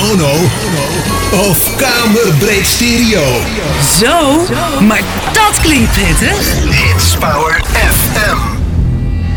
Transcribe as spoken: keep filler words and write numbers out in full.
mono of kamerbreed stereo. Zo, maar dat klinkt prettig. Hits Power F M.